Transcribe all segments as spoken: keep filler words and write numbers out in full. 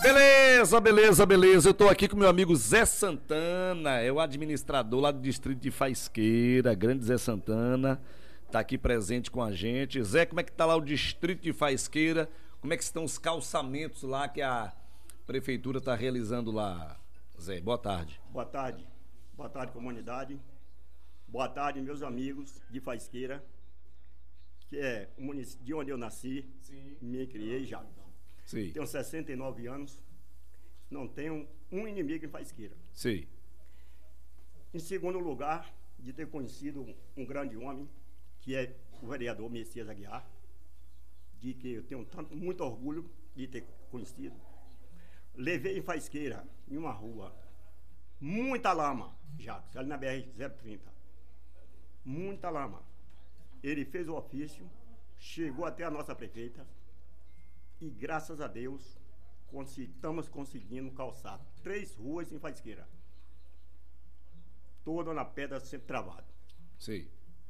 Beleza, beleza, beleza. Eu tô aqui com meu amigo Zé Santana, é o administrador lá do distrito de Faisqueira, grande Zé Santana, tá aqui presente com a gente. Zé, como é que tá lá o distrito de Faisqueira? Como é que estão os calçamentos lá que a prefeitura tá realizando lá? Zé, boa tarde. Boa tarde. Boa tarde, comunidade. Boa tarde, meus amigos de Faisqueira, que é o município de onde eu nasci. Sim. Me criei já. Sim. Tenho sessenta e nove anos, não tenho um inimigo em Faisqueira. Sim. Em segundo lugar, de ter conhecido um grande homem, que é o vereador Messias Aguiar, de que eu tenho tanto, muito orgulho de ter conhecido. Levei em Faisqueira, em uma rua, muita lama, Jacques, ali na B R zero trinta. Muita lama. Ele fez o ofício, chegou até a nossa prefeita, e graças a Deus, estamos conseguindo calçar três ruas em Faisqueira. Toda na pedra sempre travada. Sim.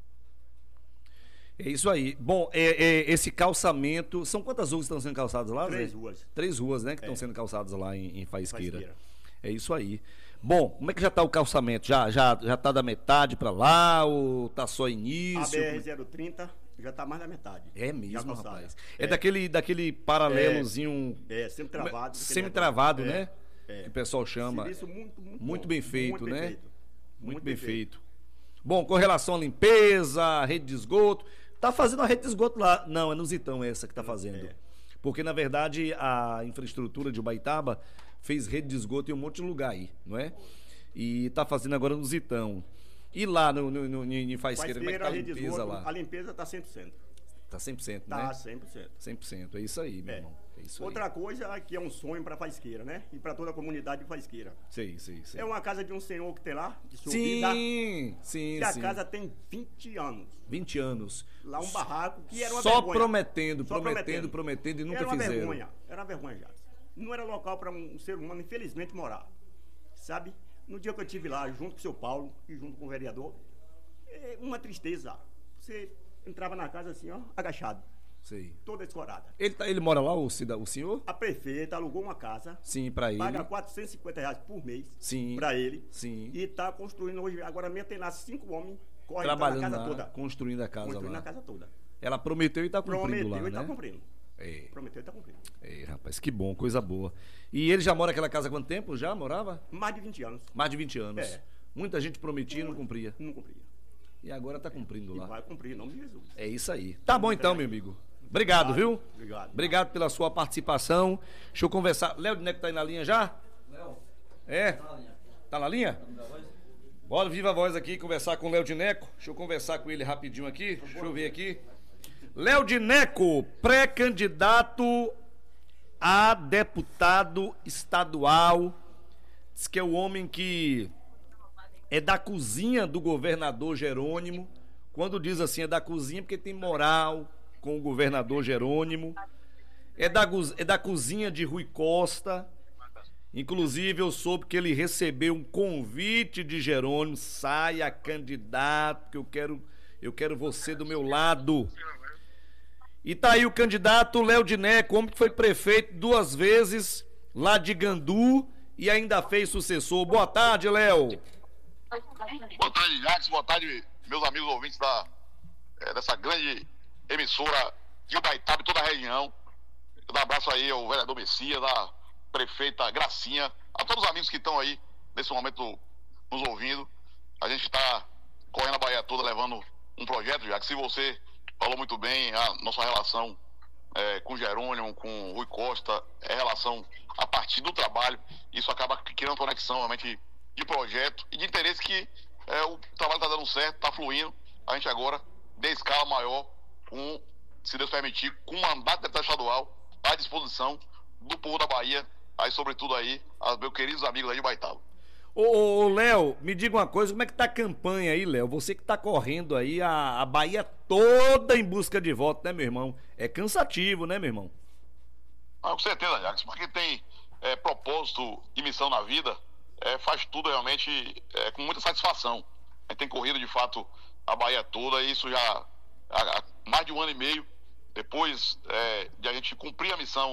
É isso aí. Bom, é, é, esse calçamento... São quantas ruas que estão sendo calçadas lá, Três Zé? ruas. Três ruas, né? Que É. estão sendo calçadas lá em, em Faisqueira. Faisqueira. É isso aí. Bom, como é que já está o calçamento? Já, já, já tá da metade para lá ou tá só início? A B R zero trinta já está mais da metade. É mesmo, Já rapaz. É, É. daquele, daquele paralelozinho... É, sempre travado. Semi-travado, É, né? é. Que o pessoal chama. Serviço muito, muito, Muito bom. bem feito, Muito né? bem feito. Muito bem feito. Bom, com relação à limpeza, rede de esgoto, tá fazendo a rede de esgoto lá. Não, é no Zitão essa que tá fazendo. É. Porque, na verdade, a infraestrutura de Ubaitaba fez rede de esgoto em um monte de lugar aí, não é? E tá fazendo agora no Zitão. E lá no, no, no, em Faisqueira, como é que tá a rede de limpeza esgoto, lá? A limpeza está cem por cento. Tá cem por cento, Tá né? cem por cento. cem por cento, é isso aí, meu É. irmão. É isso Outra aí. coisa que é um sonho para Faisqueira, né? E para toda a comunidade de Faisqueira. Sei, sei, sei. É uma casa de um senhor que tem lá, de sua Sim, vida, sim, que a sim. casa tem vinte anos. vinte anos. Lá um barraco que era uma Só vergonha. prometendo, Só prometendo, prometendo e nunca era uma fizeram. Vergonha, era uma vergonha, já. Não era local para um ser humano, infelizmente, morar. Sabe? No dia que eu estive lá, junto com o seu Paulo e junto com o vereador, é uma tristeza. Você entrava na casa assim, ó, agachado, Sei. toda escorada. Ele, tá, ele mora lá, o, cida- o senhor? A prefeita alugou uma casa, Sim, pra ele. paga quatrocentos e cinquenta reais por mês Sim. para ele. Sim. E está construindo hoje. Agora mesmo tem lá cinco homens correndo Trabalhando na casa lá, toda. construindo a casa Construindo lá. a casa toda. Ela prometeu e tá cumprindo Prometeu lá, e né? está cumprindo. É. Prometeu e está cumprindo. É, rapaz, que bom, coisa boa. E ele já mora naquela casa há quanto tempo? Já morava? Mais de vinte anos. Mais de vinte anos. É. Muita gente prometia e não cumpria. Não cumpria. E agora tá cumprindo E lá. vai cumprir, em nome de Jesus. É isso aí. Tá bom então, meu amigo. Obrigado, viu? Obrigado. Obrigado pela sua participação. Deixa eu conversar. Léo de Neco tá aí na linha já? Léo, É? tá na linha. Tá na linha? Tá na voz? Bora, viva a voz aqui, conversar com o Léo de Neco. Deixa eu conversar com ele rapidinho aqui. Deixa eu ver aqui. Léo de Neco, pré-candidato a deputado estadual. Diz que é o homem que é da cozinha do governador Jerônimo. Quando diz assim, é da cozinha porque tem moral com o governador Jerônimo. É da, gu- é da cozinha de Rui Costa. Inclusive, eu soube que ele recebeu um convite de Jerônimo. Saia, candidato, que eu quero, eu quero você do meu lado. E tá aí o candidato Léo de Neco, homem que foi prefeito duas vezes lá de Gandu e ainda fez sucessor. Boa tarde, Léo. Boa tarde, Jacques. Boa tarde, meus amigos ouvintes da, eh, dessa grande emissora de Ubaitaba e toda a região. Eu dou um abraço aí ao vereador Messias, à prefeita Gracinha, a todos os amigos que estão aí nesse momento nos ouvindo. A gente está correndo a Bahia toda levando um projeto, Jacques. Se você falou muito bem, a nossa relação eh, com Jerônimo, com Rui Costa, é relação a partir do trabalho. Isso acaba criando conexão realmente de projeto e de interesse que é, o trabalho está dando certo, está fluindo. A gente agora, de escala maior, com, se Deus permitir, com um mandato de deputado estadual à disposição do povo da Bahia, aí sobretudo aí, aos meus queridos amigos aí de Ubaitaba. Ô, ô, ô, Léo, me diga uma coisa, como é que tá a campanha aí, Léo? Você que tá correndo aí a, a Bahia toda em busca de voto, né, meu irmão? É cansativo, né, meu irmão? Ah, com certeza, Jacques, para quem tem é, propósito e missão na vida, é, faz tudo realmente é, com muita satisfação. A gente tem corrido, de fato, a Bahia toda, e isso já há, há mais de um ano e meio, depois é, de a gente cumprir a missão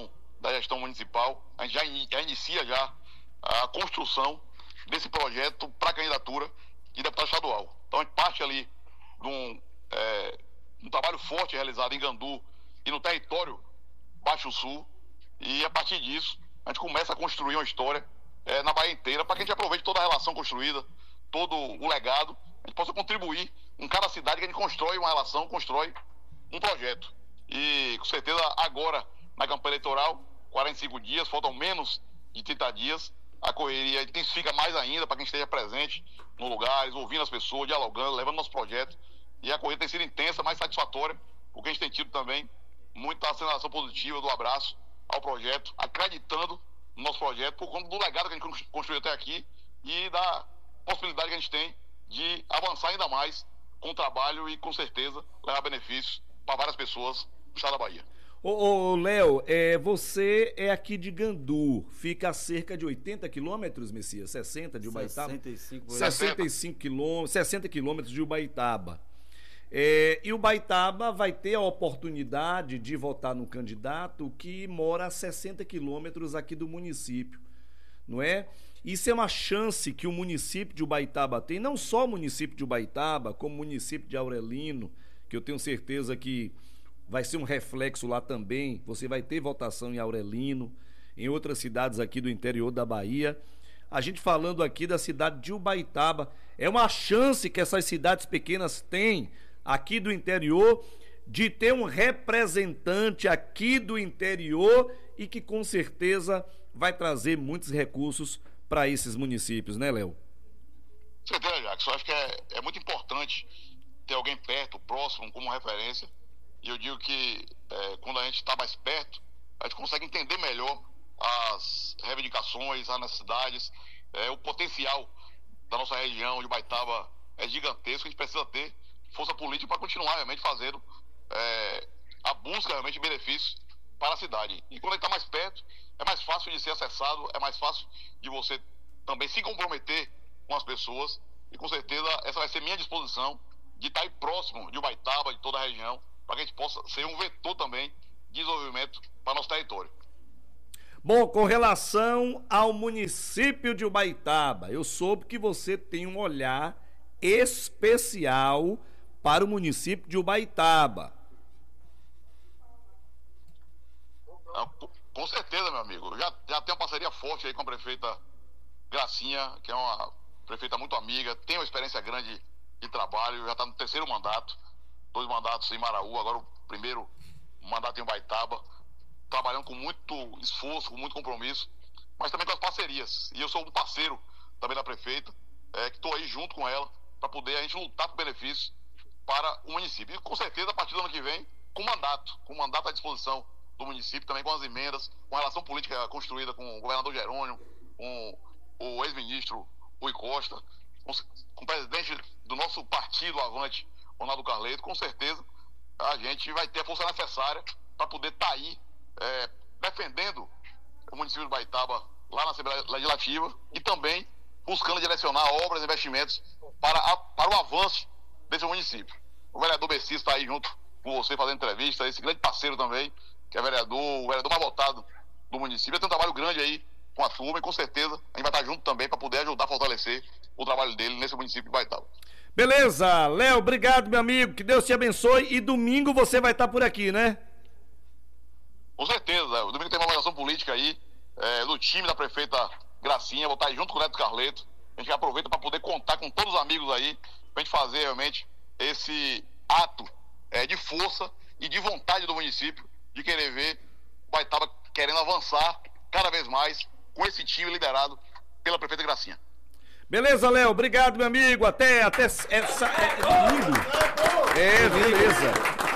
da gestão municipal, a gente já, in, já inicia já a construção desse projeto para a candidatura de deputado estadual. Então a gente parte ali de um, é, um trabalho forte realizado em Gandu e no território Baixo Sul, e a partir disso a gente começa a construir uma história é, na Bahia inteira, para que a gente aproveite toda a relação construída, todo o legado, a gente possa contribuir em cada cidade que a gente constrói uma relação, constrói um projeto. E com certeza agora, na campanha eleitoral, quarenta e cinco dias, faltam menos de trinta dias, a correria intensifica mais ainda para quem esteja presente no lugares, ouvindo as pessoas, dialogando, levando nosso projeto. E a corrida tem sido intensa, mas satisfatória, porque a gente tem tido também muita aceleração positiva do abraço ao projeto, acreditando no nosso projeto, por conta do legado que a gente construiu até aqui e da possibilidade que a gente tem de avançar ainda mais com o trabalho e, com certeza, levar benefícios para várias pessoas do estado da Bahia. Ô, ô Léo, é, você é aqui de Gandu, fica a cerca de oitenta quilômetros, Messias? sessenta de Ubaitaba? sessenta e cinco, sessenta e cinco quilômetros, sessenta quilômetros de Ubaitaba. É, e Ubaitaba vai ter a oportunidade de votar no candidato que mora a sessenta quilômetros aqui do município, não é? Isso é uma chance que o município de Ubaitaba tem, não só o município de Ubaitaba, como o município de Aurelino, que eu tenho certeza que vai ser um reflexo lá também. Você vai ter votação em Aurelino, em outras cidades aqui do interior da Bahia. A gente falando aqui da cidade de Ubaitaba, é uma chance que essas cidades pequenas têm aqui do interior de ter um representante aqui do interior e que com certeza vai trazer muitos recursos para esses municípios, né, Léo? Certeza, Jackson. Eu acho que é, é muito importante ter alguém perto, próximo, como referência. E eu digo que é, quando a gente está mais perto, a gente consegue entender melhor as reivindicações, as necessidades, é, o potencial da nossa região de Ubaitaba é gigantesco. A gente precisa ter força política para continuar realmente fazendo é, a busca realmente de benefícios para a cidade. E quando a gente está mais perto, é mais fácil de ser acessado, é mais fácil de você também se comprometer com as pessoas. E com certeza essa vai ser minha disposição de estar aí próximo de Ubaitaba, de toda a região, para que a gente possa ser um vetor também de desenvolvimento para nosso território. Bom, com relação ao município de Ubaitaba, eu soube que você tem um olhar especial para o município de Ubaitaba. Com certeza, meu amigo. Eu já, já tenho uma parceria forte aí com a prefeita Gracinha, que é uma prefeita muito amiga, tem uma experiência grande de trabalho, já está no terceiro mandato, dois mandatos em Maraú, agora o primeiro mandato em Ubaitaba, trabalhando com muito esforço, com muito compromisso, mas também com as parcerias. E eu sou um parceiro também da prefeita, é, que estou aí junto com ela, para poder a gente lutar por benefícios para o município. E com certeza, a partir do ano que vem, com mandato, com mandato à disposição do município, também com as emendas, com a relação política construída com o governador Jerônimo, com o ex-ministro Rui Costa, com, com o presidente do nosso partido Avante, Ronaldo Carleto. Com certeza a gente vai ter a força necessária para poder estar tá aí é, defendendo o município de Ubaitaba lá na Assembleia Legislativa e também buscando direcionar obras e investimentos para, a, para o avanço desse município. O vereador Messias está aí junto com você fazendo entrevista, esse grande parceiro também, que é vereador, o vereador mais votado do município. Tem um trabalho grande aí com a turma e com certeza a gente vai estar junto também para poder ajudar a fortalecer o trabalho dele nesse município de Ubaitaba. Beleza, Léo, obrigado, meu amigo, que Deus te abençoe, e domingo você vai estar por aqui, né? Com certeza, o domingo tem uma avaliação política aí, é, do time da prefeita Gracinha, vou estar aí junto com o Neto Carleto, a gente aproveita para poder contar com todos os amigos aí, para a gente fazer realmente esse ato é, de força e de vontade do município, de querer ver o Ubaitaba querendo avançar cada vez mais com esse time liderado pela prefeita Gracinha. Beleza, Léo, obrigado, meu amigo, até, até essa, é, domingo. É, beleza.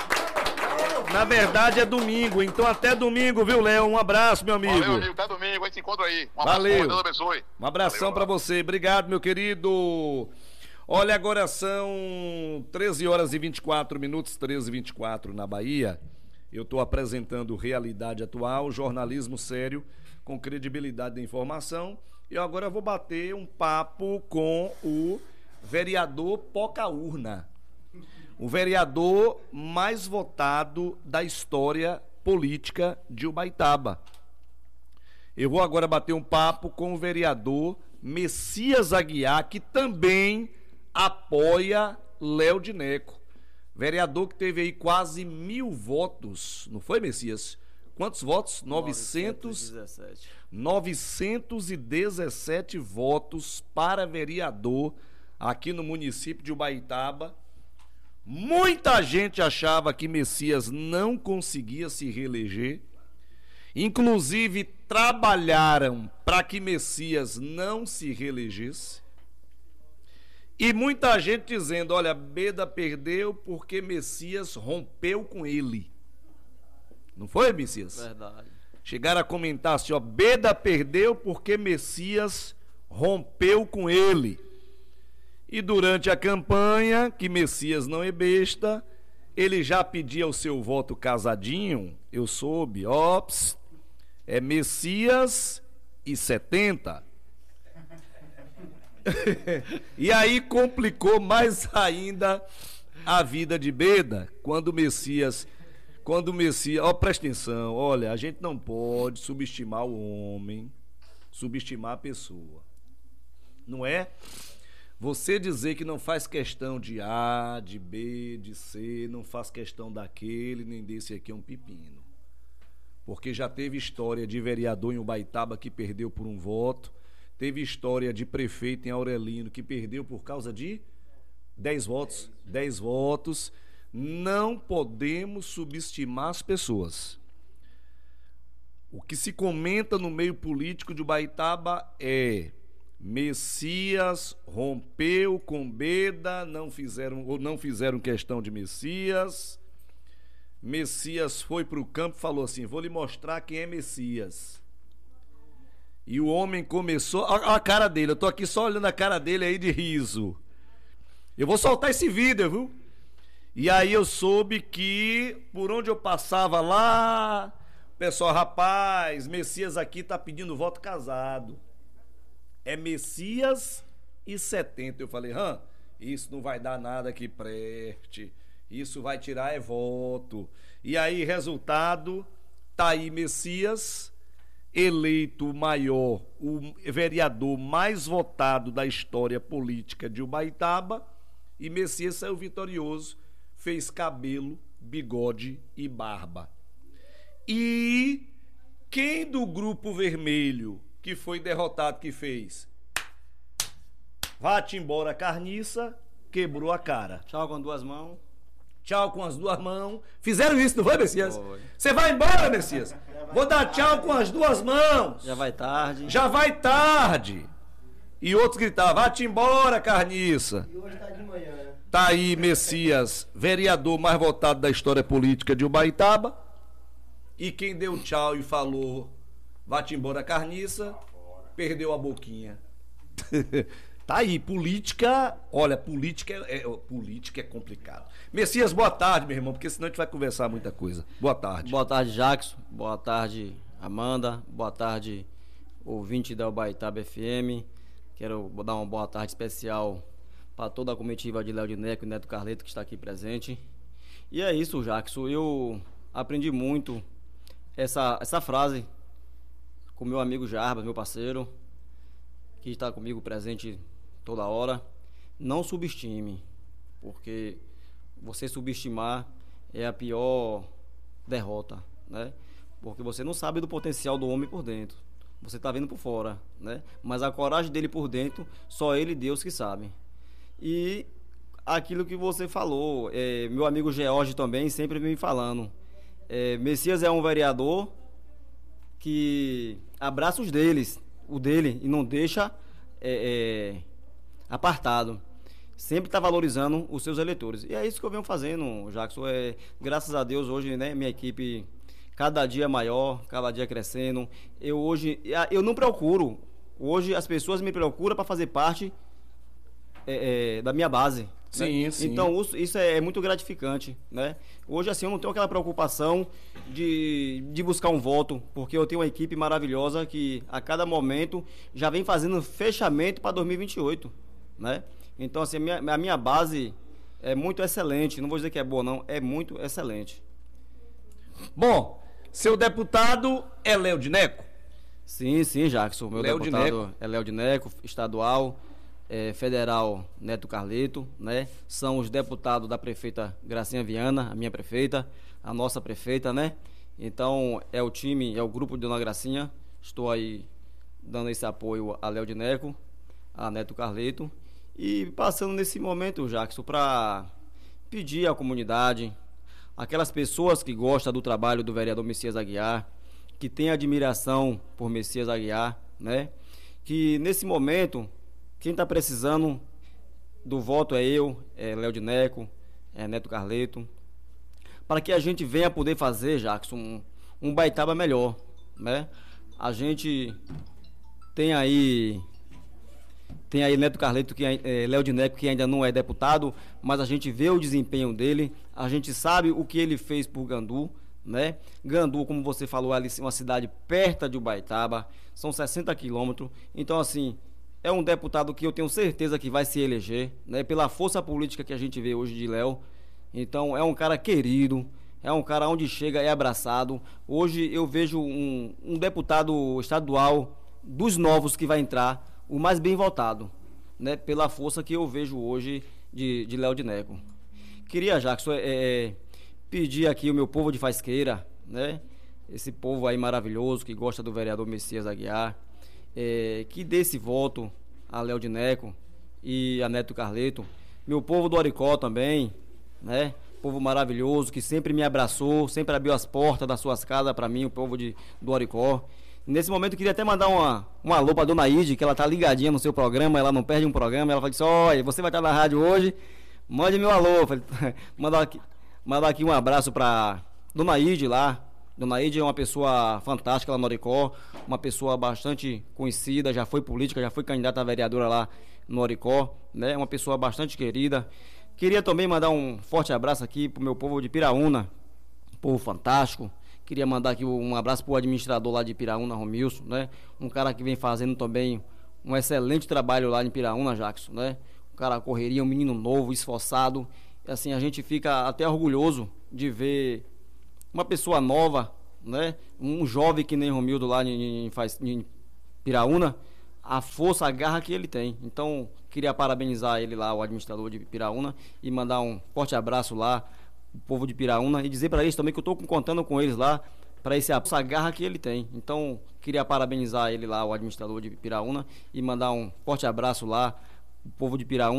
Na verdade é domingo, então até domingo, viu, Léo? Um abraço, meu amigo. Valeu, amigo, até domingo, a gente se encontra aí. Um abraço, Valeu. Deus abençoe. Um abração para você, obrigado, meu querido. Olha, agora são treze horas e vinte e quatro minutos, treze e vinte e quatro na Bahia. Eu estou apresentando Realidade Atual, jornalismo sério, com credibilidade da informação. E eu agora vou bater um papo com o vereador Pocaurna, o vereador mais votado da história política de Ubaitaba. Eu vou agora bater um papo com o vereador Messias Aguiar, que também apoia Léo Dineco. Vereador que teve aí quase mil votos, não foi, Messias? Quantos votos? novecentos, novecentos e dezessete votos para vereador aqui no município de Ubaitaba. Muita gente achava que Messias não conseguia se reeleger. Inclusive, trabalharam para que Messias não se reelegesse. E muita gente dizendo, olha, Beda perdeu porque Messias rompeu com ele. Não foi, Messias? Verdade. Chegaram a comentar assim, ó, Beda perdeu porque Messias rompeu com ele. E durante a campanha, que Messias não é besta, ele já pedia o seu voto casadinho, eu soube, ops, é Messias e setenta. E aí complicou mais ainda a vida de Beda, quando o Messias, quando o Messias, ó, presta atenção, olha, a gente não pode subestimar o homem, subestimar a pessoa, não é? Você dizer que não faz questão de A, de B, de C, não faz questão daquele, nem desse aqui é um pepino. Porque já teve história de vereador em Ubaitaba que perdeu por um voto, teve história de prefeito em Aurelino que perdeu por causa de dez votos, dez votos. Não podemos subestimar as pessoas. O que se comenta no meio político de Ubaitaba é Messias rompeu com Beda, não fizeram, ou não fizeram questão de Messias. Messias foi para o campo e falou assim, vou lhe mostrar quem é Messias. E o homem começou, a, a cara dele, eu tô aqui só olhando a cara dele aí de riso. Eu vou soltar esse vídeo, viu? E aí eu soube que por onde eu passava lá, pessoal, rapaz, Messias aqui tá pedindo voto casado. É Messias e setenta. Eu falei, hã, isso não vai dar nada que preste. Isso vai tirar é voto. E aí, resultado, tá aí Messias, eleito o maior, o vereador mais votado da história política de Ubaitaba. E Messias saiu vitorioso, fez cabelo, bigode e barba. E quem do Grupo Vermelho que foi derrotado, que fez? Vá-te embora, carniça, quebrou a cara. Tchau com duas mãos. Tchau com as duas mãos. Fizeram isso, não foi, Messias? Você vai embora, Messias? Vou dar tchau com as duas mãos. Já vai tarde. Já vai tarde. E outros gritavam, vá-te embora, carniça. E hoje tá de manhã. Tá aí, Messias, vereador mais votado da história política de Ubaitaba. E quem deu tchau e falou vá-te embora, carniça, perdeu a boquinha. Tá aí, política, olha, política é, é, política é complicado. Messias, boa tarde, meu irmão, porque senão a gente vai conversar muita coisa. Boa tarde. Boa tarde, Jackson. Boa tarde, Amanda. Boa tarde, ouvinte da Ubaitaba F M. Quero dar uma boa tarde especial para toda a comitiva de Léo Dineco e Neto Carleto que está aqui presente. E é isso, Jackson. Eu aprendi muito essa, essa frase com meu amigo Jarbas, meu parceiro, que está comigo presente toda hora. Não subestime, porque você subestimar é a pior derrota, né? Porque você não sabe do potencial do homem por dentro. Você está vendo por fora, né? Mas a coragem dele por dentro, só ele e Deus que sabe. E aquilo que você falou, é, meu amigo George também sempre vem falando. É, Messias é um vereador que abraça os deles, o dele, e não deixa é, é, apartado. Sempre está valorizando os seus eleitores. E é isso que eu venho fazendo, Jackson. É, graças a Deus, hoje, né, minha equipe cada dia maior, cada dia crescendo. Eu hoje, eu não procuro. Hoje as pessoas me procuram para fazer parte é, é, da minha base. Sim, né? sim. Então isso é, é muito gratificante, né? Hoje assim eu não tenho aquela preocupação de, de buscar um voto, porque eu tenho uma equipe maravilhosa que a cada momento já vem fazendo fechamento para dois mil e vinte e oito, né? Então assim, a minha, a minha base é muito excelente, não vou dizer que é boa não, é muito excelente. Bom, seu deputado é Léo Dineco? Sim, sim, Jackson. Meu Léo deputado Dineco. é Léo Dineco, estadual, é, federal Neto Carleto, né? São os deputados da prefeita Gracinha Viana, a minha prefeita, a nossa prefeita, né? Então, é o time, é o grupo de Dona Gracinha. Estou aí dando esse apoio a Léo Dineco, a Neto Carleto. E passando nesse momento, Jackson, para pedir à comunidade, aquelas pessoas que gostam do trabalho do vereador Messias Aguiar, que tem admiração por Messias Aguiar, né? Que nesse momento, quem está precisando do voto é eu, é Léo Dineco, é Neto Carleto, para que a gente venha poder fazer, Jackson, um, um Baitaba melhor, né? A gente tem aí tem aí Neto Carleto, que é, Léo Dineco, que ainda não é deputado, mas a gente vê o desempenho dele, a gente sabe o que ele fez por Gandu, né? Gandu, como você falou, é uma cidade perto de Ubaitaba, são sessenta quilômetros, então assim, é um deputado que eu tenho certeza que vai se eleger, né? Pela força política que a gente vê hoje de Léo. Então é um cara querido, é um cara onde chega é abraçado. Hoje eu vejo um, um deputado estadual dos novos que vai entrar, o mais bem votado, né? Pela força que eu vejo hoje de, de Léo Dineco. Queria, Jackson, é, é, pedir aqui o meu povo de Faisqueira, né? Esse povo aí maravilhoso que gosta do vereador Messias Aguiar, é, que dê esse voto a Léo Dineco e a Neto Carleto. Meu povo do Oricó também, né? Povo maravilhoso que sempre me abraçou, sempre abriu as portas das suas casas para mim, o povo de, do Oricó. Nesse momento eu queria até mandar uma, uma alô pra Dona Ide, que ela tá ligadinha no seu programa, ela não perde um programa. Ela falou assim: olha, você vai estar na rádio hoje, mande meu alô. Falei, mandar aqui, mandar aqui um abraço pra Dona Ide lá. Dona Ide é uma pessoa fantástica lá no Oricó, uma pessoa bastante conhecida, já foi política, já foi candidata a vereadora lá no Oricó, né? Uma pessoa bastante querida. Queria também mandar um forte abraço aqui pro meu povo de Piraúna, povo fantástico. Queria mandar aqui um abraço pro administrador lá de Piraúna, Romilson, né? Um cara que vem fazendo também um excelente trabalho lá em Piraúna, Jackson, né? Um cara correria, um menino novo, esforçado. E assim, a gente fica até orgulhoso de ver uma pessoa nova, né? Um jovem que nem Romildo lá em, em, em Piraúna, a força, a garra que ele tem. Então, queria parabenizar ele lá, o administrador de Piraúna, e mandar um forte abraço lá o povo de Piraúna, e dizer para eles também que eu estou contando com eles lá para esse essa garra que ele tem. Então, queria parabenizar ele lá, o administrador de Piraúna, e mandar um forte abraço lá o povo de Piraúna.